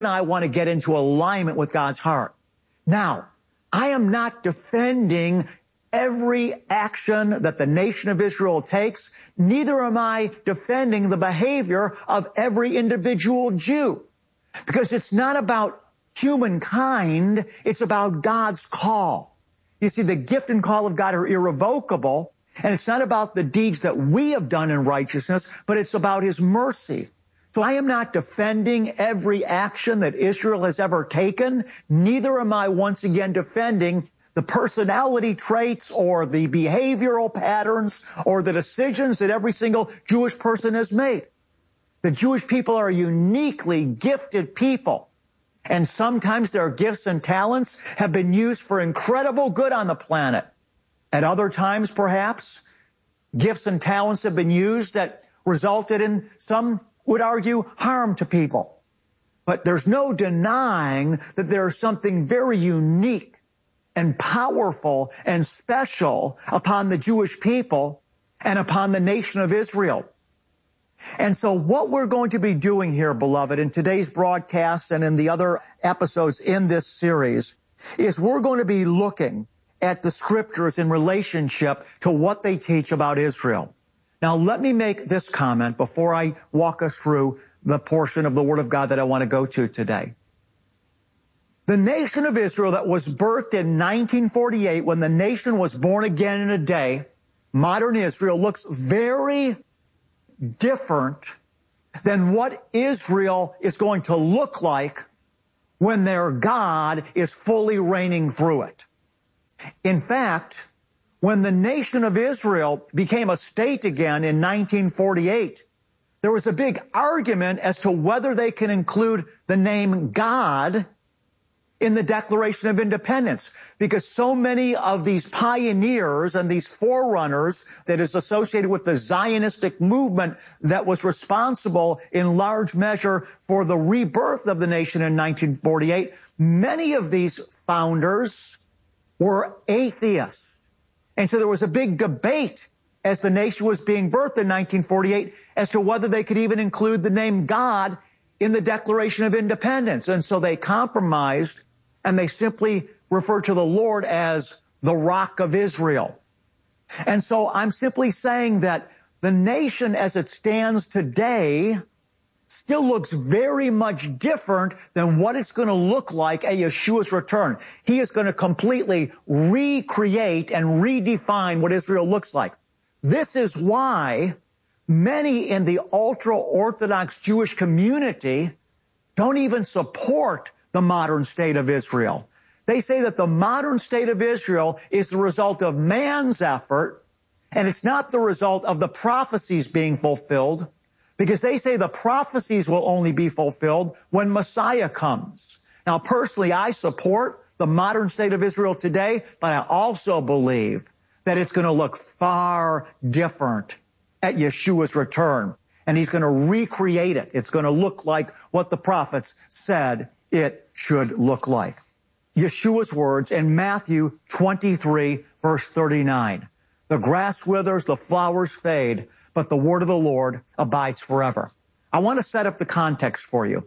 and I want to get into alignment with God's heart. Now, I am not defending every action that the nation of Israel takes. Neither am I defending the behavior of every individual Jew. Because it's not about humankind, it's about God's call. You see, the gift and call of God are irrevocable, and it's not about the deeds that we have done in righteousness, but it's about His mercy. So I am not defending every action that Israel has ever taken. Neither am I once again defending the personality traits or the behavioral patterns or the decisions that every single Jewish person has made. The Jewish people are a uniquely gifted people. And sometimes their gifts and talents have been used for incredible good on the planet. At other times, perhaps, gifts and talents have been used that resulted in, some would argue, harm to people. But there's no denying that there's something very unique and powerful and special upon the Jewish people and upon the nation of Israel. And so what we're going to be doing here, beloved, in today's broadcast and in the other episodes in this series, is we're going to be looking at the scriptures in relationship to what they teach about Israel. Now, let me make this comment before I walk us through the portion of the Word of God that I want to go to today. The nation of Israel that was birthed in 1948, when the nation was born again in a day, modern Israel looks very different than what Israel is going to look like when their God is fully reigning through it. In fact, when the nation of Israel became a state again in 1948, there was a big argument as to whether they can include the name God in the Declaration of Independence, because so many of these pioneers and these forerunners that is associated with the Zionistic movement that was responsible in large measure for the rebirth of the nation in 1948, many of these founders were atheists. And so there was a big debate as the nation was being birthed in 1948 as to whether they could even include the name God in the Declaration of Independence. And so they compromised, and they simply referred to the Lord as the Rock of Israel. And so I'm simply saying that the nation as it stands today still looks very much different than what it's going to look like at Yeshua's return. He is going to completely recreate and redefine what Israel looks like. This is why many in the ultra-Orthodox Jewish community don't even support the modern state of Israel. They say that the modern state of Israel is the result of man's effort, and it's not the result of the prophecies being fulfilled, because they say the prophecies will only be fulfilled when Messiah comes. Now, personally, I support the modern state of Israel today, but I also believe that it's going to look far different at Yeshua's return, and He's going to recreate it. It's going to look like what the prophets said it should look like. Yeshua's words in Matthew 23, verse 39. The grass withers, the flowers fade, but the word of the Lord abides forever. I want to set up the context for you.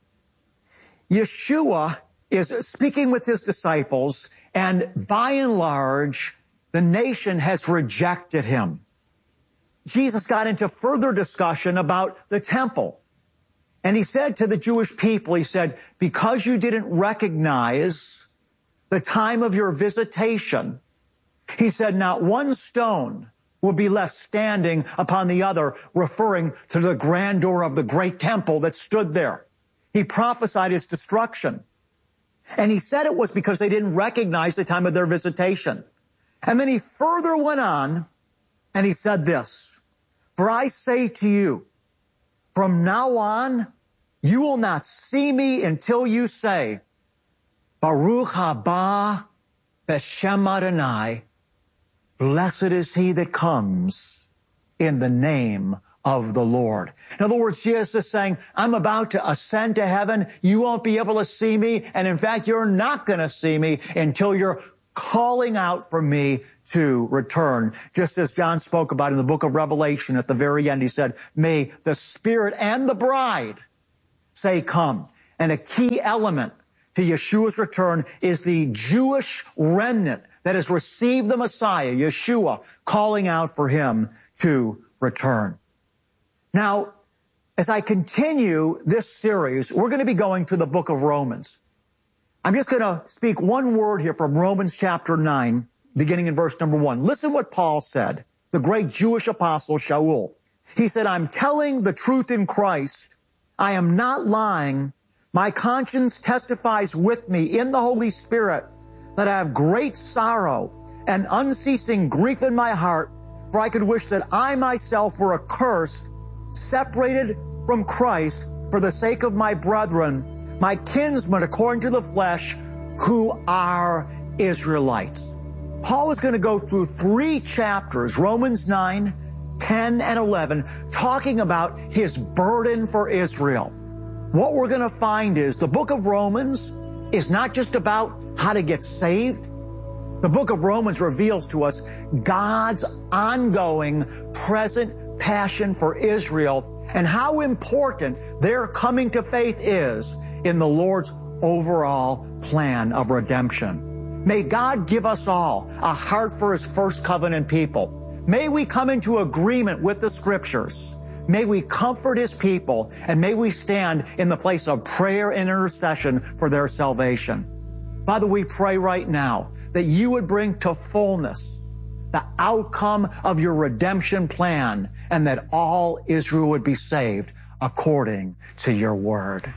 Yeshua is speaking with His disciples, and by and large, the nation has rejected Him. Jesus got into further discussion about the temple. And He said to the Jewish people, He said, because you didn't recognize the time of your visitation, He said, not one stone will be left standing upon the other, referring to the grandeur of the great temple that stood there. He prophesied its destruction. And He said it was because they didn't recognize the time of their visitation. And then He further went on, and He said this, for I say to you, from now on, you will not see me until you say, Baruch haba b'shem Adonai, blessed is He that comes in the name of the Lord. In other words, Jesus is saying, I'm about to ascend to heaven. You won't be able to see me. And in fact, you're not going to see me until you're calling out for me to return. Just as John spoke about in the book of Revelation at the very end, he said, may the Spirit and the bride say, come. And a key element to Yeshua's return is the Jewish remnant that has received the Messiah, Yeshua, calling out for him to return. Now, as I continue this series, we're going to be going to the book of Romans. I'm just going to speak one word here from Romans chapter 9, beginning in verse number 1. Listen what Paul said, the great Jewish apostle Shaul. He said, I'm telling the truth in Christ. I am not lying. My conscience testifies with me in the Holy Spirit that I have great sorrow and unceasing grief in my heart, for I could wish that I myself were accursed, separated from Christ for the sake of my brethren, my kinsmen according to the flesh, who are Israelites. Paul is going to go through 3 chapters, Romans 9, 10, and 11, talking about his burden for Israel. What we're going to find is the book of Romans is not just about how to get saved. The book of Romans reveals to us God's ongoing, present passion for Israel and how important their coming to faith is in the Lord's overall plan of redemption. May God give us all a heart for his first covenant people. May we come into agreement with the scriptures. May we comfort his people, and may we stand in the place of prayer and intercession for their salvation. Father, we pray right now that you would bring to fullness the outcome of your redemption plan, and that all Israel would be saved according to your word.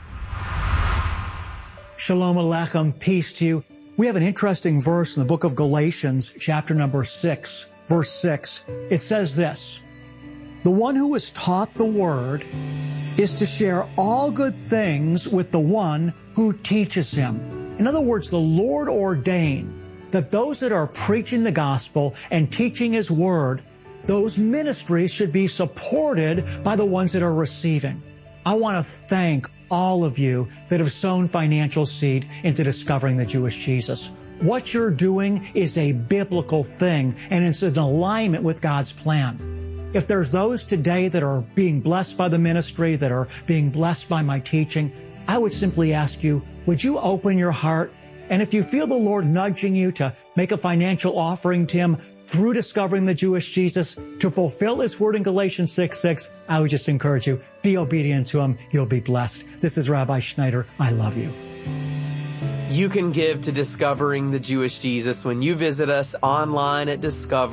Shalom Aleichem, peace to you. We have an interesting verse in the book of Galatians, chapter number 6, verse 6. It says this, the one who is taught the word is to share all good things with the one who teaches him. In other words, the Lord ordained that those that are preaching the gospel and teaching his word, those ministries should be supported by the ones that are receiving. I want to thank all of you that have sown financial seed into discovering the Jewish Jesus. What you're doing is a biblical thing, and it's in alignment with God's plan. If there's those today that are being blessed by the ministry, that are being blessed by my teaching, I would simply ask you, would you open your heart? And if you feel the Lord nudging you to make a financial offering to him through discovering the Jewish Jesus to fulfill his word in Galatians 6:6, I would just encourage you, be obedient to him. You'll be blessed. This is Rabbi Schneider. I love you. You can give to Discovering the Jewish Jesus when you visit us online at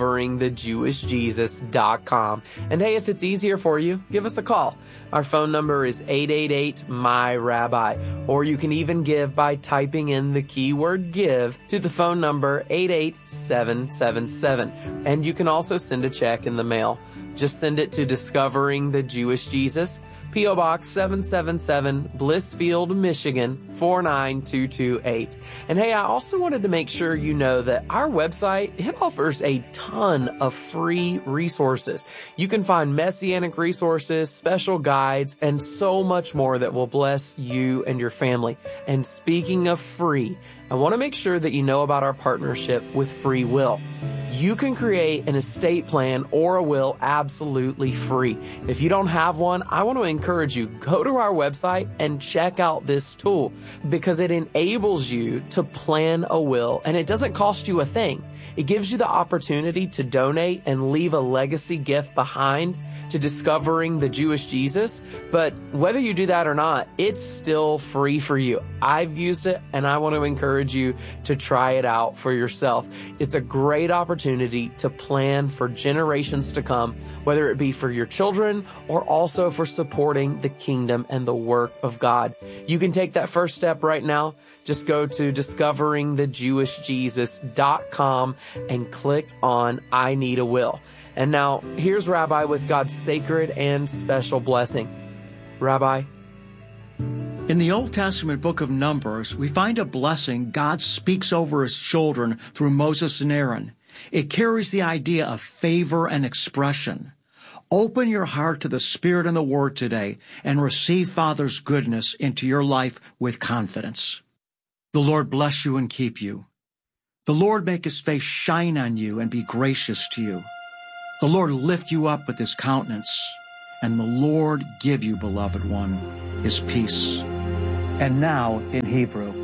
discoveringthejewishjesus.com. And hey, if it's easier for you, give us a call. Our phone number is 888-MY-RABBI, or you can even give by typing in the keyword give to the phone number 88777. And you can also send a check in the mail. Just send it to Discovering the Jewish Jesus, P.O. Box 777, Blissfield, Michigan, 49228. And hey, I also wanted to make sure you know that our website, it offers a ton of free resources. You can find Messianic resources, special guides, and so much more that will bless you and your family. And speaking of free, I want to make sure that you know about our partnership with Free Will. You can create an estate plan or a will absolutely free. If you don't have one, I want to encourage you, go to our website and check out this tool because it enables you to plan a will and it doesn't cost you a thing. It gives you the opportunity to donate and leave a legacy gift behind to Discovering the Jewish Jesus, but whether you do that or not, it's still free for you. I've used it and I want to encourage you to try it out for yourself. It's a great opportunity to plan for generations to come, whether it be for your children or also for supporting the kingdom and the work of God. You can take that first step right now. Just go to discoveringthejewishjesus.com and click on I Need a Will. And now, here's Rabbi with God's sacred and special blessing. Rabbi. In the Old Testament book of Numbers, we find a blessing God speaks over his children through Moses and Aaron. It carries the idea of favor and expression. Open your heart to the Spirit and the Word today and receive Father's goodness into your life with confidence. The Lord bless you and keep you. The Lord make his face shine on you and be gracious to you. The Lord lift you up with his countenance, and the Lord give you, beloved one, his peace. and now in Hebrew.